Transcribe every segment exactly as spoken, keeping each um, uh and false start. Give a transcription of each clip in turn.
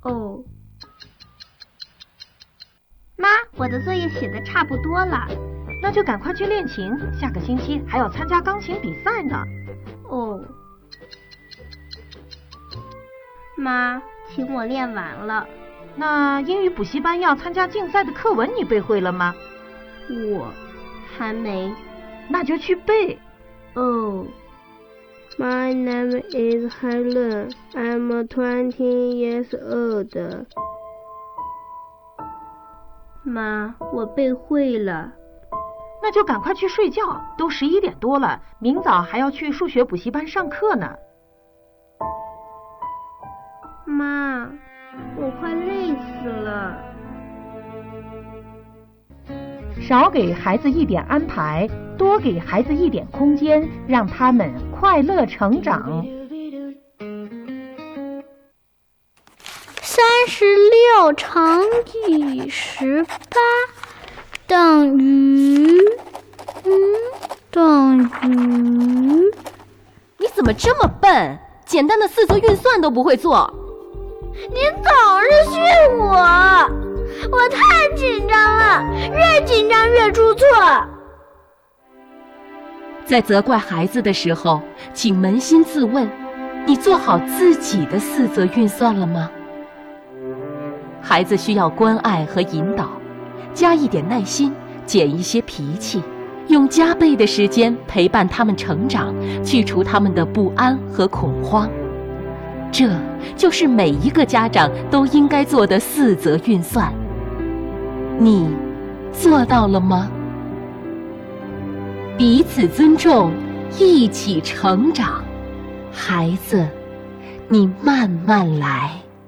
哦。妈，我的作业写得差不多了。 那就赶快去练琴，下个星期还要参加钢琴比赛呢。 哦。妈，请我练完了。 那英语补习班要参加竞赛的课文你背会了吗？ 我还没。 那就去背。 哦。My name is Helen. I'm twenty years old. 妈，我背会了。 那就赶快去睡觉，都十一点多了，明早还要去数学补习班上课呢。 妈，我快累死了。 少给孩子一点安排，多给孩子一点空间，让他们快乐成长。 三十六乘以十八等于，嗯，等于。 你怎么这么笨？简单的四则运算都不会做。 你总是训我，我太紧张了，越紧张越出错。 在责怪孩子的时候，请扪心自问，你做好自己的四则运算了吗？孩子需要关爱和引导，加一点耐心，减一些脾气，用加倍的时间陪伴他们成长，去除他们的不安和恐慌。这就是每一个家长都应该做的四则运算。你做到了吗？彼此尊重，一起成长。孩子，你慢慢来。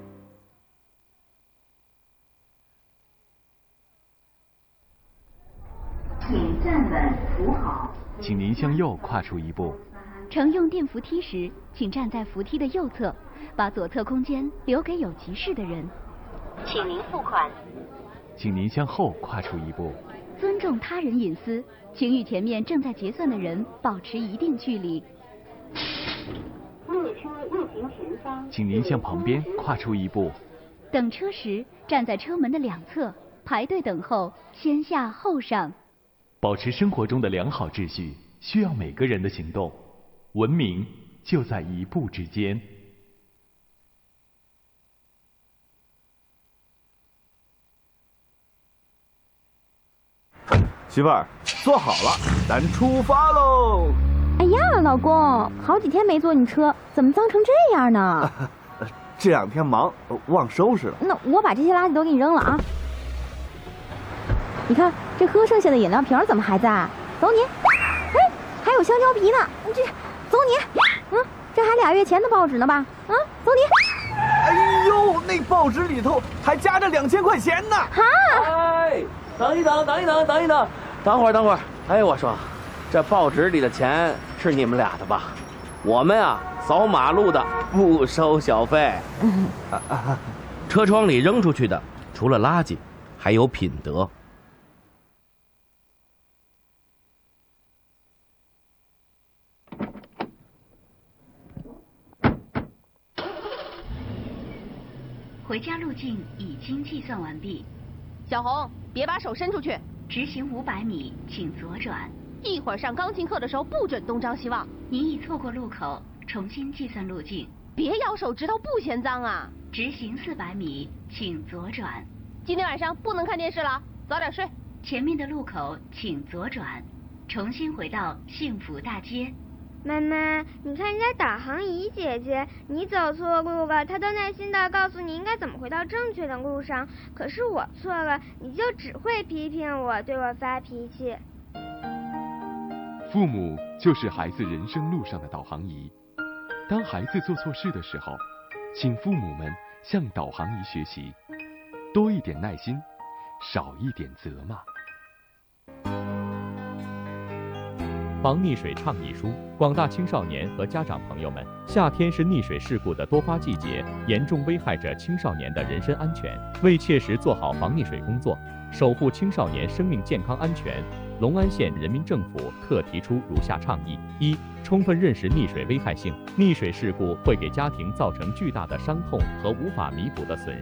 请站稳扶好。 请您向右跨出一步。 乘用电扶梯时，请站在扶梯的右侧，把左侧空间留给有急事的人。请您付款。 请您向后跨出一步。 尊重他人隐私，请与前面正在结算的人保持一定距离。列车运行前方。 请您向旁边跨出一步。 等车时，站在车门的两侧，排队等候，先下后上。 保持生活中的良好秩序，需要每个人的行动。文明就在一步之间。 媳妇儿，坐好了，咱出发喽！ 哎呀，老公，好几天没坐你车，怎么脏成这样呢？ 啊、这两天忙，忘收拾了。 那我把这些垃圾都给你扔了啊！你看，这喝剩下的饮料瓶怎么还在？走你！哎，还有香蕉皮呢，这走你！嗯，这还俩月前的报纸呢吧？啊，走你！ 哎呦，那报纸里头还夹着两千块钱呢！ 哈！ 哎，等一等，等一等，等一等，等会儿，等会儿。哎，我说，这报纸里的钱是你们俩的吧？我们啊，扫马路的不收小费。 嗯啊啊、车窗里扔出去的，除了垃圾，还有品德。 回家路径已经计算完毕。 小红，别把手伸出去。 直行五百米，请左转。 一会儿上钢琴课的时候不准东张西望。 你已错过路口，重新计算路径。 别咬手指头，不嫌脏啊！ 直行四百米，请左转。 今天晚上不能看电视了，早点睡。 前面的路口请左转，重新回到幸福大街。 妈妈，你看人家导航仪姐姐，你走错路了，她都耐心的告诉你应该怎么回到正确的路上。可是我错了，你就只会批评我，对我发脾气。 父母就是孩子人生路上的导航仪。当孩子做错事的时候，请父母们向导航仪学习，多一点耐心，少一点责骂。 防溺水倡议书，广大青少年和家长朋友们，夏天是溺水事故的多发季节，严重危害着青少年的人身安全。为切实做好防溺水工作，守护青少年生命健康安全，隆安县人民政府特提出如下倡议：一、充分认识溺水危害性，溺水事故会给家庭造成巨大的伤痛和无法弥补的损